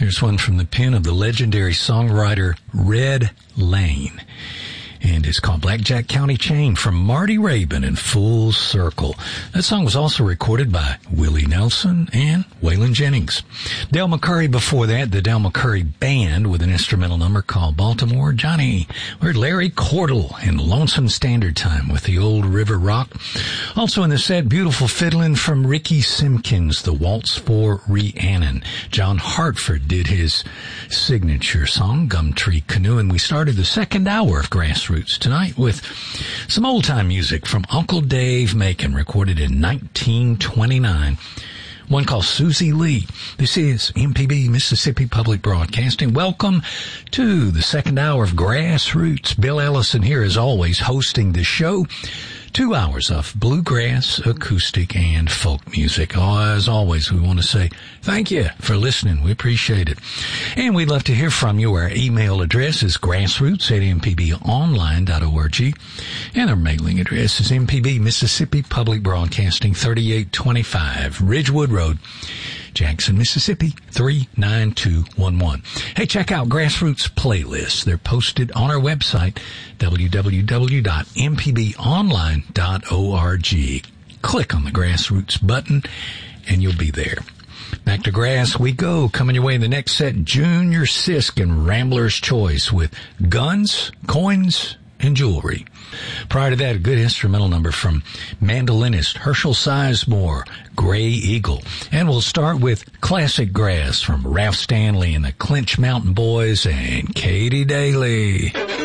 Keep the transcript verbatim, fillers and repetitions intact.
Here's one from the pen of the legendary songwriter Red Lane. And it's called Blackjack County Chain from Marty Raybon and Full Circle. That song was also recorded by Willie Nelson and Waylon Jennings. Del McCurry before that, the Del McCurry Band with an instrumental number called Baltimore Johnny. We heard Larry Cordell in Lonesome Standard Time with the Old River Rock. Also in the set, beautiful fiddling from Ricky Simpkins, the Waltz for Rhiannon. John Hartford did his signature song, Gumtree Canoe, and we started the second hour of Grassroots tonight with some old-time music from Uncle Dave Macon, recorded in nineteen twenty-nine. One called Susie Lee. This is M P B Mississippi Public Broadcasting. Welcome to the second hour of Grassroots. Bill Ellison here, as always, hosting the show. Two hours of bluegrass, acoustic, and folk music. Oh, as always, we want to say thank you for listening. We appreciate it. And we'd love to hear from you. Our email address is grassroots at m p b online dot org. And our mailing address is M P B Mississippi Public Broadcasting, thirty-eight twenty-five Ridgewood Road, Jackson, Mississippi, three nine two one one. Hey, check out Grassroots playlists. They're posted on our website, w w w dot m p b online dot org. Click on the Grassroots button, and you'll be there. Back to grass we go. Coming your way in the next set, Junior Sisk and Rambler's Choice with Guns, Coins, and Jewelry. Prior to that, a good instrumental number from mandolinist Herschel Sizemore, Gray Eagle. And we'll start with classic grass from Ralph Stanley and the Clinch Mountain Boys and Katie Daly.